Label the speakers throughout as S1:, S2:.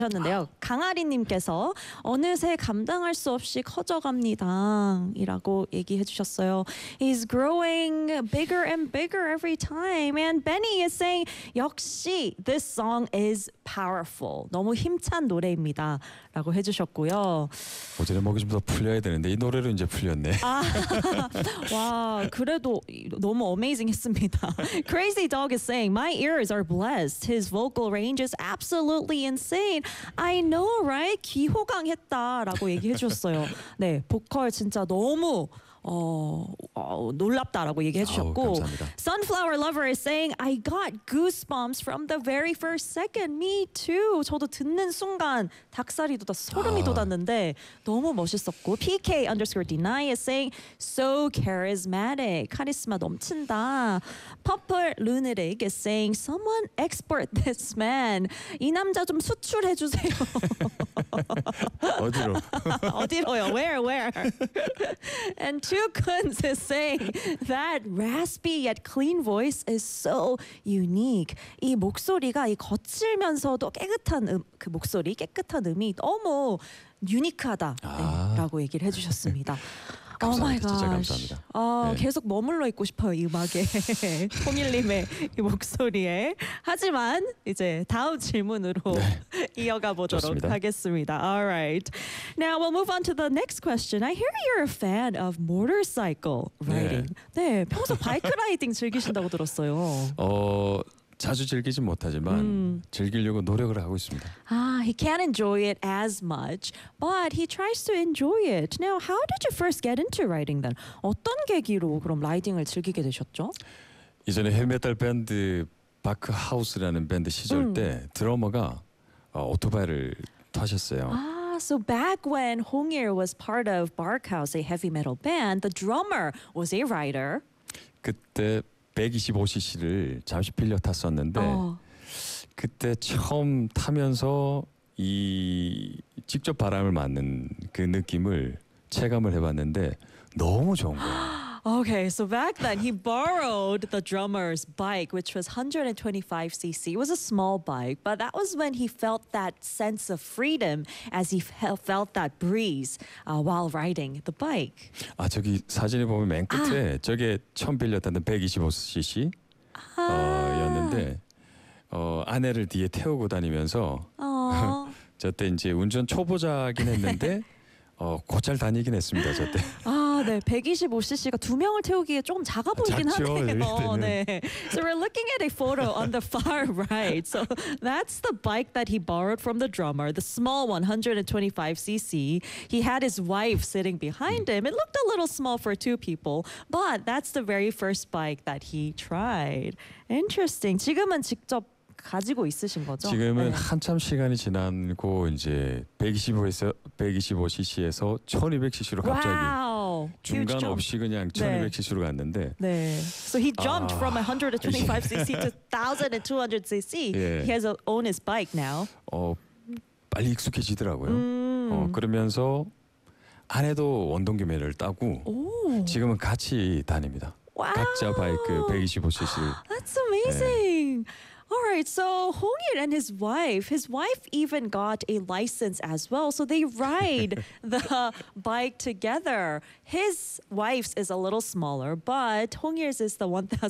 S1: 하셨는데요. 강아리님께서 어느새 감당할 수 없이 커져갑니다.이라고 얘기해 주셨어요. He's growing bigger and bigger every time. And Benny is saying 역시 this song is powerful. 너무 힘찬 노래입니다.라고 해주셨고요.
S2: 어제는 목이 좀 더 풀려야 되는데 이 노래로 이제 풀렸네.
S1: 와, 그래도 너무 amazing했습니다. Crazy Dog is saying my ears are blessed. His vocal range is absolutely insane. I know, right? 귀호강했다라고 얘기해 주셨어요. 네, 보컬 진짜 너무 놀랍다라고 얘기해 주셨고 Sunflower Lover is saying I got goosebumps from the very first second. Me too. 저도 듣는 순간 닭살이 돋아 소름이 돋았는데 너무 멋있었고 PK_deny is saying so charismatic. 카리스마 넘친다. Purple Lunatic is saying someone export this man. 이 남자 좀 수출해 주세요.
S2: 어디로?
S1: 어디로요? Where? And Chukun is saying that raspy yet clean voice is so unique. 이 목소리가 이 거칠면서도 깨끗한 그 목소리, 깨끗한 음이 너무 유니크하다라고 얘기를 해주셨습니다.
S2: 감사합니다. 진짜 감사합니다.
S1: 네. 계속 머물러 있고 싶어요, 이 음악에. 통일님의 이 목소리에. 하지만 이제 다음 질문으로 이어가 보도록
S2: 좋습니다.
S1: 하겠습니다. All right. Now we'll move on to the next question. I hear you're a fan of motorcycle riding. 네, 평소 바이크 라이딩 즐기신다고 들었어요.
S2: 자주 즐기진 못하지만 즐기려고 노력을 하고 있습니다.
S1: He can't enjoy it as much, but he tries to enjoy it. Now, how did you first get into riding then? 어떤 계기로 그럼 라이딩을 즐기게 되셨죠?
S2: 이전에 헤비메탈 밴드 바크 하우스라는 밴드 시절 때 드러머가 오토바이를 타셨어요.
S1: So back when Hongil was part of Barkhouse, a heavy metal band, the drummer was a rider.
S2: 그때 125cc를 잠시 빌려 탔었는데 그때 처음 타면서 이 직접 바람을 맞는 그 느낌을 체감을 해봤는데 너무 좋은 거예요.
S1: Okay, so back then he borrowed the drummer's bike, which was 125cc. It was a small bike, but that was when he felt that sense of freedom as he felt that breeze while riding the bike.
S2: 저기 사진에 보면 맨 끝에 저게 처음 빌렸다는 125cc 였는데 아내를 뒤에 태우고 다니면서 저때 이제 운전 초보자긴 했는데 곧잘 다니긴 했습니다. 저때.
S1: 네, 125cc가 두 명을 태우기에 조금 작아 보이긴 하네요. 네. So we're looking at a photo on the far right. So that's the bike that he borrowed from the drummer, the small 125cc. He had his wife sitting behind him. It looked a little small for two people, but that's the very first bike that he tried. Interesting. 지금은 직접 가지고 있으신 거죠?
S2: 지금은 한참 시간이 지나고 이제 125cc에서 1200cc로 갑자기 중간 없이 그냥 1200cc로 갔는데
S1: So he jumped from 125cc to 1200cc. He has owned his bike now.
S2: 빨리 익숙해지더라고요. 그러면서 아내도 원동기매를 따고 지금은 같이 다닙니다. 각자 바이크 125cc.
S1: That's amazing. All right, so Hongil and his wife even got a license as well. So they ride the bike together. His wife's is a little smaller, but Hongil's is the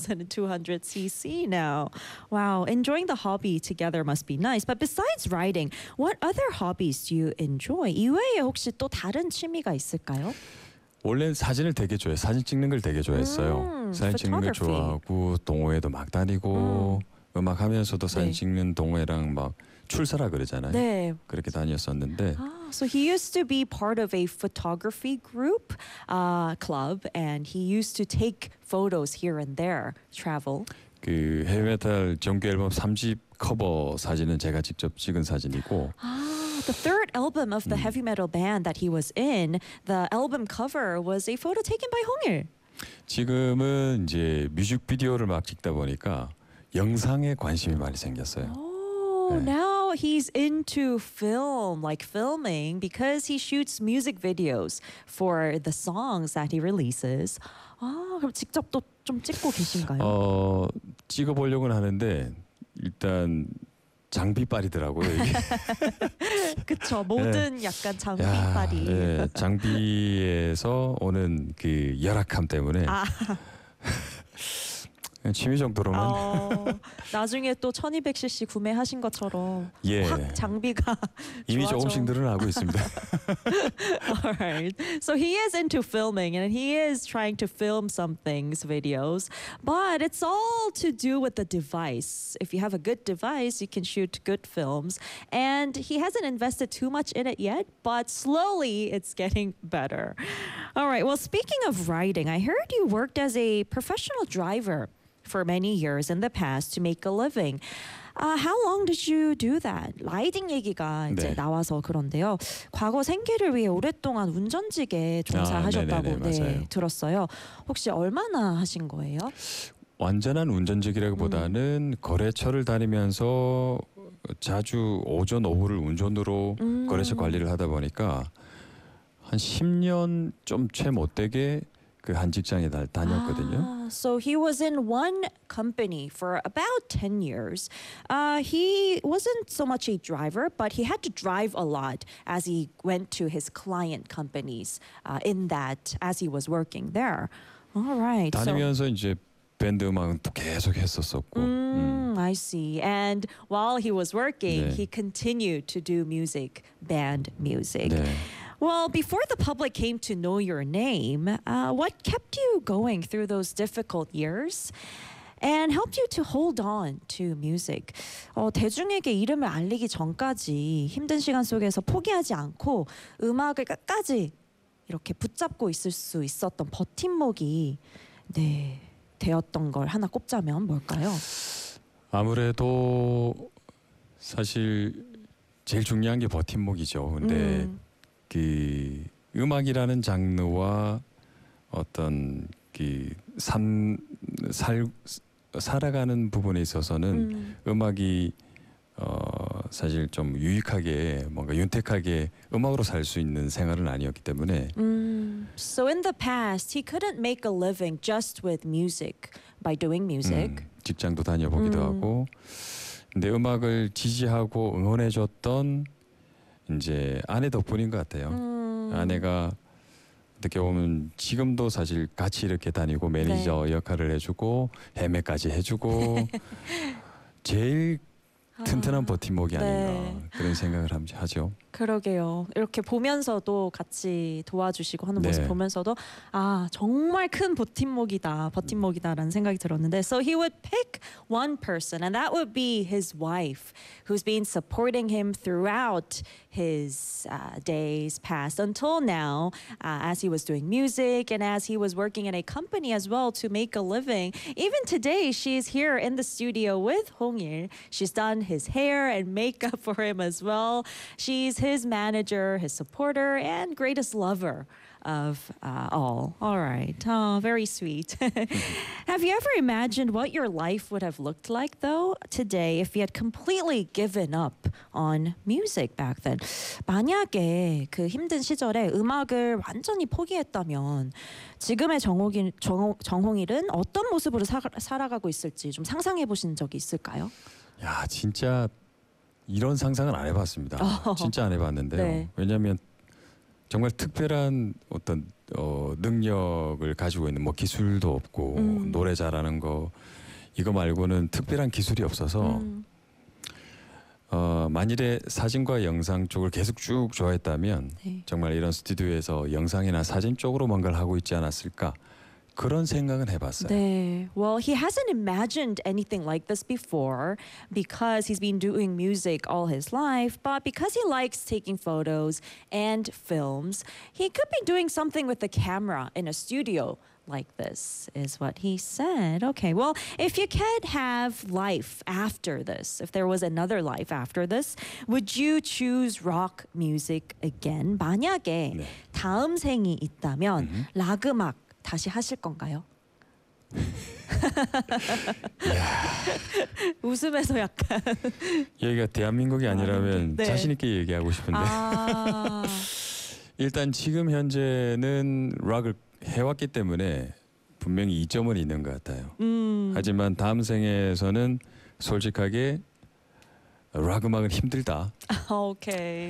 S1: 1200cc now. Wow, enjoying the hobby together must be nice. But besides riding, what other hobbies do you enjoy? 이외에 혹시 또 다른 취미가 있을까요?
S2: 원래는 사진을 되게 좋아해요. 사진 찍는 걸 되게 좋아했어요. 사진 찍는 걸 좋아하고 동호회도 막 다니고 음악 하면서도 사진 찍는 동호회랑 막 출사라 그러잖아요.
S1: 네.
S2: 그렇게 다녔었는데.
S1: So he used to be part of a photography group club, and he used to take photos here and there, travel.
S2: 그 헤비메탈 정규 앨범 3집 커버 사진은 제가 직접 찍은 사진이고.
S1: The third album of the heavy metal band that he was in, the album cover was a photo taken by Hongil.
S2: 지금은 이제 뮤직비디오를 막 찍다 보니까 영상에 관심이 많이 생겼어요.
S1: Now he's into film, like filming, because he shoots music videos for the songs that he releases. 그럼 직접 또 좀 찍고 계신가요?
S2: 찍어보려고는 하는데 일단 장비빨이더라고요. 이게.
S1: 그쵸. 모든 약간 장비빨이.
S2: 예, 장비에서 오는 그 열악함 때문에
S1: 아,
S2: 취미 정도로만
S1: 나중에 또 1200cc 구매하신 것처럼
S2: 예.
S1: 확 장비가
S2: 이미
S1: 좋아져.
S2: 조금씩 늘어나고 있습니다.
S1: All right. So he is into filming and he is trying to film some things, videos, but it's all to do with the device. If you have a good device, you can shoot good films. And he hasn't invested too much in it yet, but slowly it's getting better. All right. Well, speaking of riding, I heard you worked as a professional driver for many years in the past to make a living. How long did you do that? 라이딩 얘기가 이제
S2: 네.
S1: 나와서 그런데요. 과거 생계를 위해 오랫동안 운전직에 종사하셨다고
S2: 네네네, 맞아요.
S1: 들었어요. 혹시 얼마나 하신 거예요?
S2: 완전한 운전직이라기보다는 거래처를 다니면서 자주 오전 오후를 운전으로 거래처 관리를 하다 보니까 한 10년 좀 채 못되게 그 한 직장에 다녔거든요.
S1: So he was in one company for about 10 years. He wasn't so much a driver, but he had to drive a lot as he went to his client companies in that as he was working there. All right.
S2: 다니면서 이제 밴드 음악은 또 계속 했었었고.
S1: I see. And while he was working,
S2: 네.
S1: he continued to do music, band music.
S2: 네.
S1: Well, before the public came to know your name, what kept you going through those difficult years and helped you to hold on to music? 대중에게 이름을 알리기 전까지 힘든 시간 속에서 포기하지 않고 음악을 끝까지 이렇게 붙잡고 있을 수 있었던 버팀목이 되었던 걸 하나 꼽자면 뭘까요?
S2: 아무래도 사실 제일 중요한 게 버팀목이죠. 근데 그 음악이라는 장르와 어떤 그 살아가는 부분에 있어서는 음악이 사실 좀 유익하게 뭔가 윤택하게 음악으로 살 수 있는 생활은 아니었기 때문에.
S1: So in the past, he couldn't make a living just with music by doing music.
S2: 직장도 다녀보기도 하고. 근데 음악을 지지하고 응원해줬던 이제 아내 덕분인 것 같아요. 아내가 어떻게 보면 지금도 사실 같이 이렇게 다니고 매니저 역할을 해주고 헤매까지 해주고 제일 튼튼한 버팀목이 아닌가 그런 생각을 하죠.
S1: 그러게요. 이렇게 보면서도 같이 도와주시고 하는 모습
S2: 네.
S1: 보면서도 정말 큰 버팀목이다라는 생각이 들었는데 so he would pick one person and that would be his wife who's been supporting him throughout his days past until now as he was doing music and as he was working in a company as well to make a living. Even today she's here in the studio with Hong-il. She's done his hair and makeup for him as well. She's his manager, his supporter, and greatest lover of all. All right. Oh, very sweet. Have you ever imagined what your life would have looked like, though, today if you had completely given up on music back then? 만약에 그 힘든 시절에 음악을 완전히 포기했다면 지금의 정홍일은 어떤 모습으로 살아가고 있을지 좀 상상해 보신 적이 있을까요?
S2: 야, 진짜 이런 상상은 안 해봤습니다. 진짜 안 해봤는데요.
S1: 네.
S2: 왜냐하면 정말 특별한 어떤 능력을 가지고 있는 뭐 기술도 없고 노래 잘하는 거 이거 말고는 특별한 기술이 없어서 만일에 사진과 영상 쪽을 계속 쭉 좋아했다면
S1: 네.
S2: 정말 이런 스튜디오에서 영상이나 사진 쪽으로 뭔가를 하고 있지 않았을까 그런 생각은 해봤어요.
S1: 네. Well, he hasn't imagined anything like this before because he's been doing music all his life, but because he likes taking photos and films, he could be doing something with the camera in a studio like this is what he said. Okay, well, if you could have life after this, if there was another life after this, would you choose rock music again? 만약에
S2: 네.
S1: 다음 생이 있다면 락 음악 다시 하실 건가요? 웃으면서 약간
S2: 여기가 대한민국이 아니라면
S1: 네.
S2: 자신 있게 얘기하고 싶은데 일단 지금 현재는 락을 해왔기 때문에 분명히 이점은 있는 것 같아요. 하지만 다음 생에서는 솔직하게 락 음악은 힘들다.
S1: Okay.